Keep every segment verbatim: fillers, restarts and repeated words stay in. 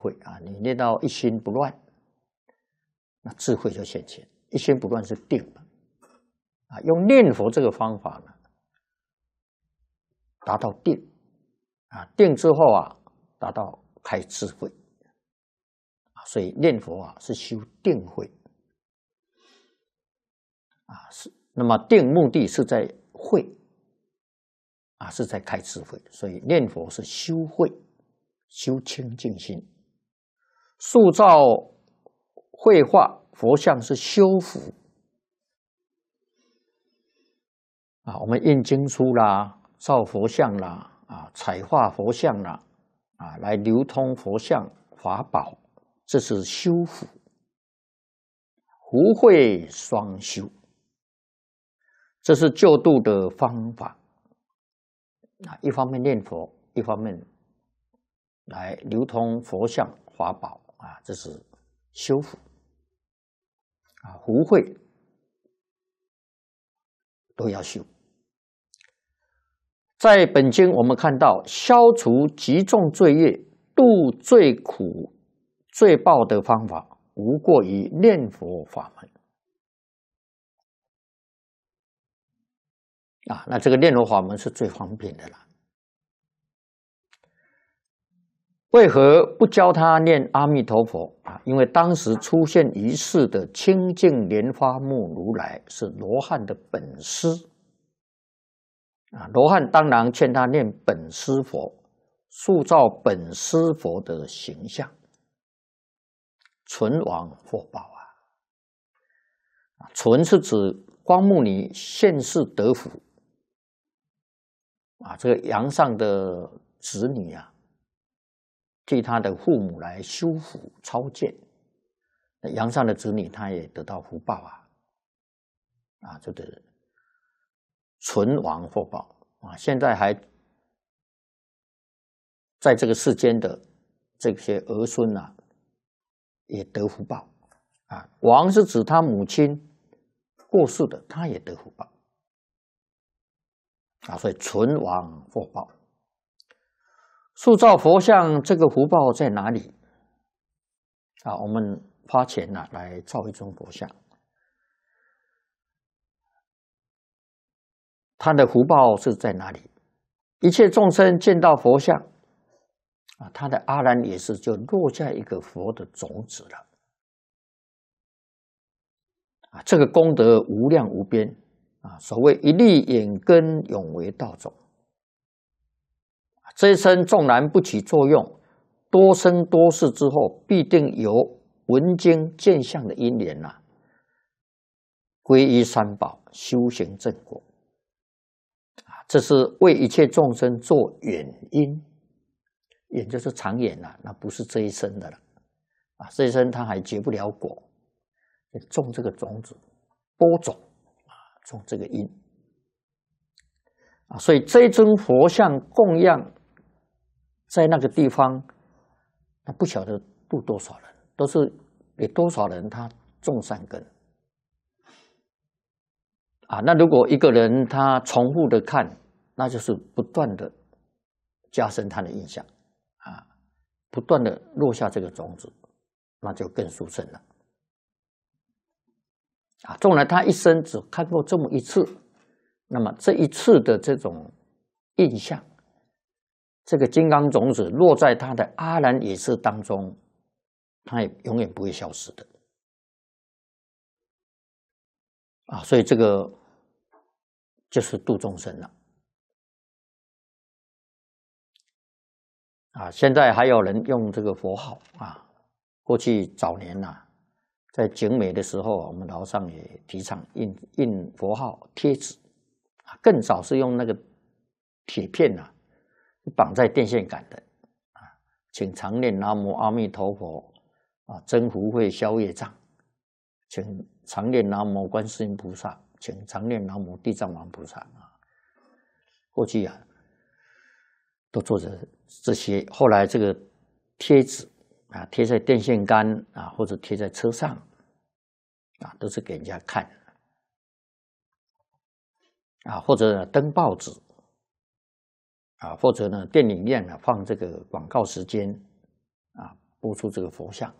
会啊，你念到一心不乱，那智慧就现前。一心不乱是定嘛，啊，用念佛这个方法呢，达到定，啊，定之后啊，达到开智慧，啊，所以念佛啊是修定慧，啊是，那么定目的是在慧，啊是在开智慧，所以念佛是修慧，修清净心，塑造绘画佛像是修福。啊，我们印经书啦，造佛像啦，啊，彩画佛像啦，啊，来流通佛像法宝，这是修福，福慧双修，这是救度的方法。啊，一方面念佛，一方面来流通佛像法宝，啊，这是修福。啊，福慧都要修。在本经我们看到，消除极重罪业、度最苦罪报的方法，无过于念佛法门。啊，那这个念佛法门是最方便的啦。为何不教他念阿弥陀佛啊？因为当时出现于世的清净莲花目如来是罗汉的本师啊，罗汉当然劝他念本师佛，塑造本师佛的形象，存亡获报啊。存是指光目尼现世得福啊，这个阳上的子女啊，替他的父母来修福超荐，阳上的子女他也得到福报啊，啊，这个存亡获报啊，现在还在这个世间的这些儿孙啊，也得福报啊。亡是指他母亲过世的，他也得福报啊，所以存亡获报。塑造佛像这个福报在哪里啊？我们花钱啊来造一尊佛像，他的福报是在哪里？一切众生见到佛像啊，他的阿兰也是就落下一个佛的种子了啊，这个功德无量无边啊！所谓一粒眼根永为道种，这一生纵然不起作用，多生多世之后，必定有闻经见相的因缘呐，皈依三宝，修行正果。这是为一切众生做远因，远就是长远了，那不是这一生的了啊！这一生他还结不了果，种这个种子，播种啊，种这个因啊，所以这一尊佛像供养在那个地方，那不晓得度多少人，都是给多少人他种善根啊。那如果一个人他重复的看，那就是不断的加深他的印象啊，不断的落下这个种子，那就更殊胜了啊。纵然他一生只看过这么一次，那么这一次的这种印象，这个金刚种子落在他的阿兰也识当中，他也永远不会消失的啊。所以这个就是度众生了啊。现在还有人用这个佛号啊，过去早年呐、啊，在景美的时候，我们楼上也提倡印印佛号贴纸啊，更早是用那个铁片呐、啊，绑在电线杆的啊，请常念南无阿弥陀佛啊，增福慧消业障，请常念南无观世音菩萨，请常念南无地藏王菩萨啊。过去啊，都做着这些，后来这个贴纸啊，贴在电线杆啊，或者贴在车上啊，都是给人家看啊，或者登报纸啊，或者呢电影院呢放这个广告时间啊， 拨出这个佛像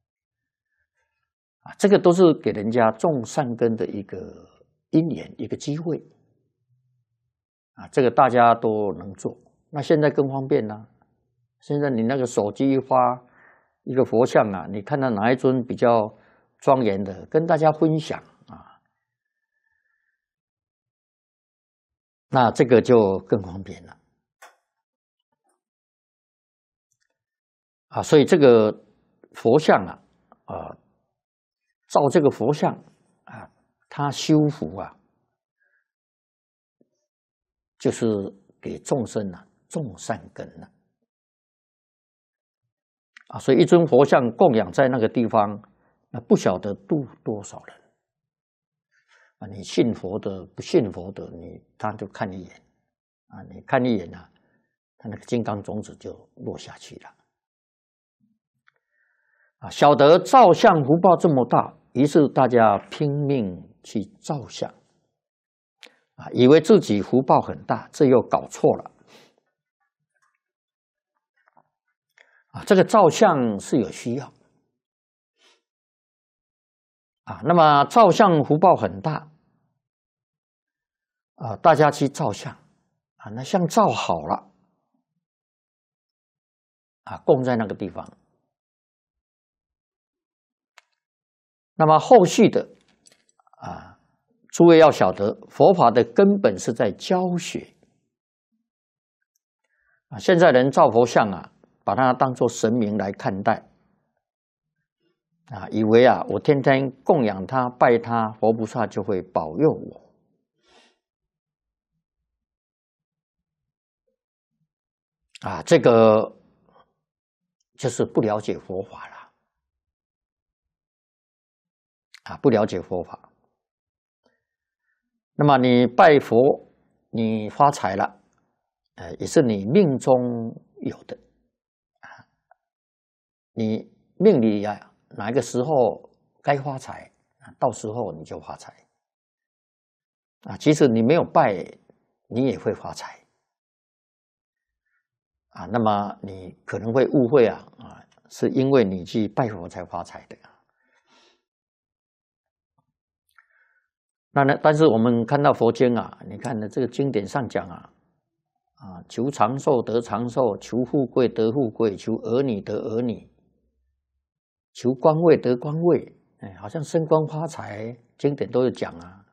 啊，这个都是给人家种善根的一个因缘，一个机会啊，这个大家都能做。那现在更方便啦，现在你那个手机一发一个佛像啊，你看到哪一尊比较庄严的，跟大家分享啊，那这个就更方便了啊。所以这个佛像啊，啊，造这个佛像啊，它修福啊，就是给众生啊种善根了啊。所以一尊佛像供养在那个地方，那不晓得度多少人啊！你信佛的、不信佛的，你他就看一眼啊，你看一眼啊，他那个金刚种子就落下去了啊！晓得造像福报这么大，于是大家拼命去造像啊，以为自己福报很大，这又搞错了啊！这个造像是有需要啊，那么造像福报很大啊，大家去造像啊，那像造好了啊，供在那个地方。那么后续的啊，诸位要晓得，佛法的根本是在教学啊。现在人造佛像啊，把它当作神明来看待啊，以为啊，我天天供养他、拜他，佛菩萨就会保佑我啊。这个就是不了解佛法了啊，不了解佛法。那么你拜佛，你发财了，呃，也是你命中有的啊。你命里啊，哪一个时候该发财啊，到时候你就发财啊。即使你没有拜，你也会发财啊。那么你可能会误会啊啊，是因为你去拜佛才发财的。那呢？但是我们看到佛经啊，你看呢，这个经典上讲啊，啊，求长寿得长寿，求富贵得富贵，求儿女得儿女，求官位得官位，哎，好像升官发财，经典都有讲啊。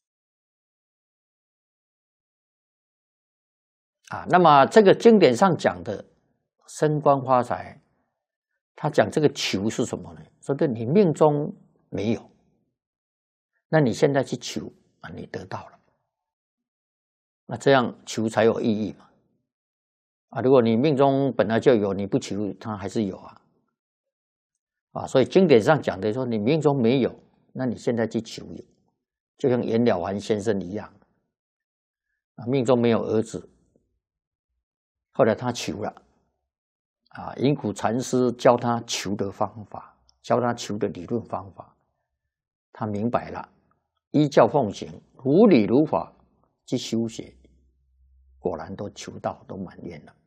啊，那么这个经典上讲的升官发财，他讲这个求是什么呢？说的你命中没有。那你现在去求啊，你得到了，那这样求才有意义嘛？啊，如果你命中本来就有，你不求，它还是有啊，啊，所以经典上讲的说，你命中没有，那你现在去求有，就像袁了凡先生一样，啊，命中没有儿子，后来他求了，啊，隐谷禅师教他求的方法，教他求的理论方法，他明白了。依教奉行，如理如法去修学，果然都求道，都满愿了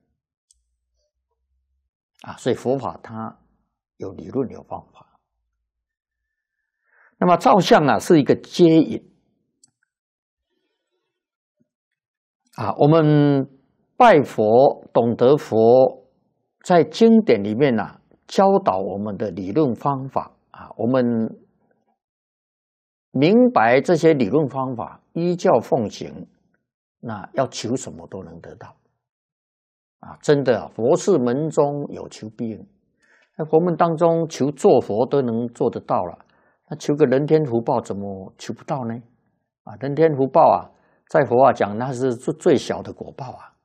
啊！所以佛法它有理论，有方法。那么造像啊，是一个接引啊。我们拜佛，懂得佛在经典里面啊，教导我们的理论方法啊，我们明白这些理论方法，依教奉行，那要求什么都能得到啊！真的啊，佛是门中有求必应。在佛门当中求做佛都能做得到了，那求个人天福报怎么求不到呢？啊，人天福报啊，在佛法讲那是最小的果报啊！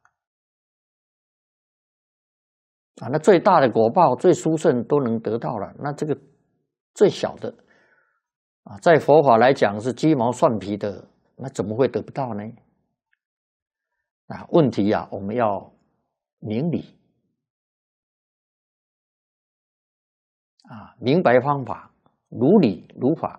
啊，那最大的果报、最殊胜都能得到了，那这个最小的。啊，在佛法来讲是鸡毛蒜皮的，那怎么会得不到呢？啊，问题啊，我们要明理啊，明白方法，如理如法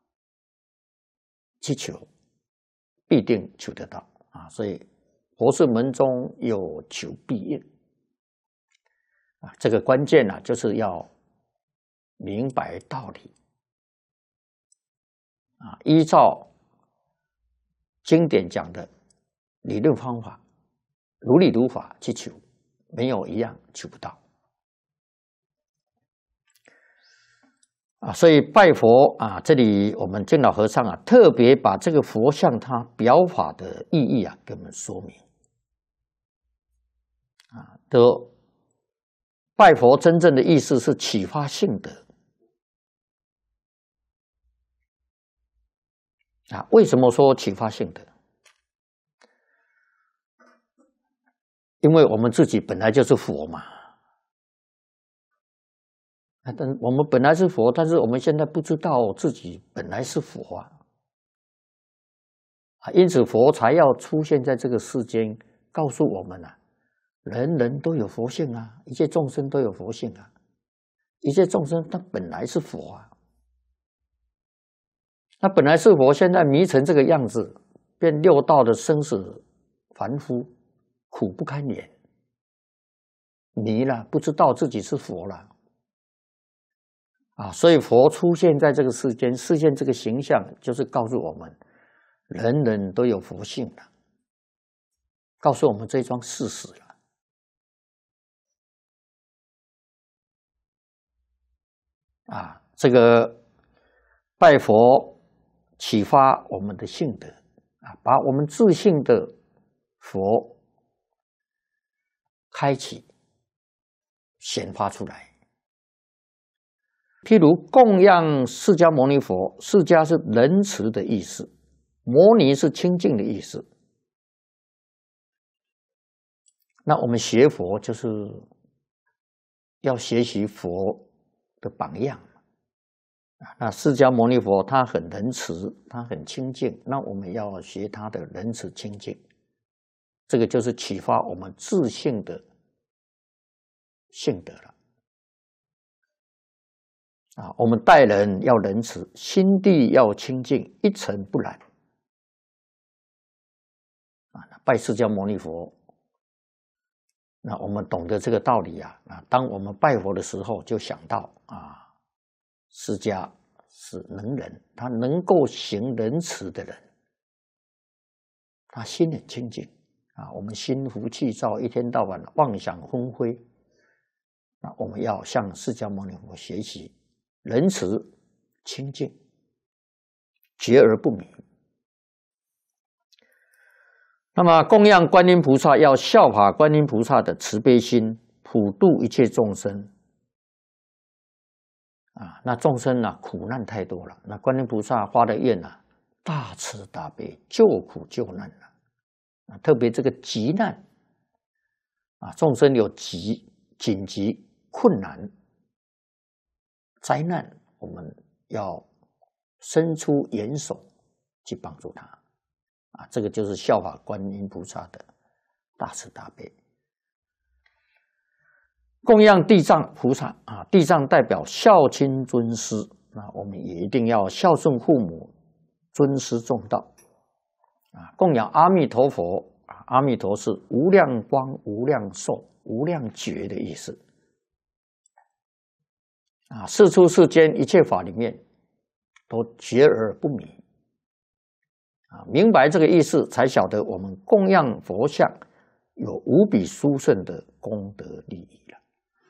去求，必定求得到啊。所以佛是门中有求必应啊，这个关键呢、啊，就是要明白道理啊，依照经典讲的理论方法，如理如法去求，没有一样求不到啊。所以拜佛啊，这里我们净老和尚啊，特别把这个佛像它表法的意义啊，给我们说明啊。的拜佛真正的意思是启发性德啊。为什么说启发性德？因为我们自己本来就是佛嘛，但我们本来是佛，但是我们现在不知道自己本来是佛啊，啊，因此佛才要出现在这个世间，告诉我们啊，人人都有佛性啊，一切众生都有佛性啊，一切众生他本来是佛啊，他本来是佛，现在迷成这个样子，变六道的生死凡夫。苦不堪言，迷了，不知道自己是佛了啊！所以佛出现在这个世间，示现这个形象，就是告诉我们，人人都有佛性了，告诉我们这一桩事实了啊！这个拜佛启发我们的性德啊，把我们自性的佛开启显发出来。譬如供养释迦牟尼佛，释迦是仁慈的意思，牟尼是清净的意思。那我们学佛就是要学习佛的榜样那释迦牟尼佛他很仁慈，他很清净，那我们要学他的仁慈清净。这个就是启发我们自性的性德了啊！我们待人要仁慈，心地要清净，一尘不染啊！拜释迦牟尼佛，那我们懂得这个道理啊！啊，当我们拜佛的时候，就想到啊，释迦是能人，他能够行仁慈的人，他心很清净。啊，我们心浮气躁，一天到晚妄想纷飞。那我们要向释迦牟尼佛学习仁慈、清净、觉而不迷。那么供养观音菩萨，要效法观音菩萨的慈悲心，普度一切众生。啊，那众生啊，苦难太多了。那观音菩萨发的愿啊，大慈大悲，救苦救难啊。啊，特别这个急难啊，众生有急、紧急、困难、灾难，我们要伸出援手去帮助他啊，这个就是效法观音菩萨的大慈大悲。供养地藏菩萨啊，地藏代表孝亲尊师，那我们也一定要孝顺父母，尊师重道。啊，供养阿弥陀佛啊，阿弥陀是无量光、无量寿、无量觉的意思啊。世出世间一切法里面，都觉而不迷啊，明白这个意思，才晓得我们供养佛像有无比殊胜的功德利益了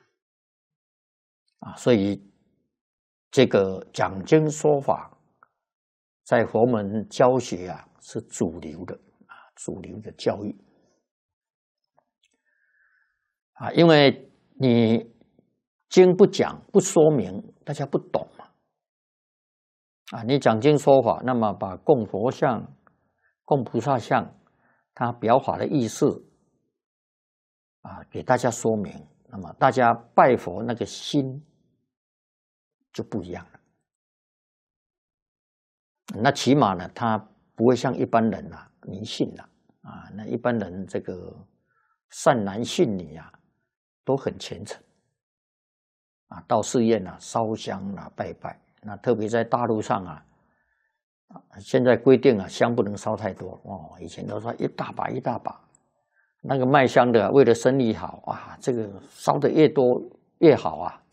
啊。所以这个讲经说法，在佛门教学啊。是主流的啊，主流的教育啊，因为你经不讲不说明，大家不懂嘛啊。你讲经说法，那么把供佛像、供菩萨像，它表法的意思啊，给大家说明，那么大家拜佛那个心就不一样了。那起码呢，他不会像一般人啊迷信了啊，那一般人这个善男信女啊都很虔诚啊，到寺院啊烧香啊拜拜。那特别在大陆上啊，现在规定啊香不能烧太多哦，以前都说一大把一大把。那个卖香的为了生意好啊，这个烧的越多越好啊，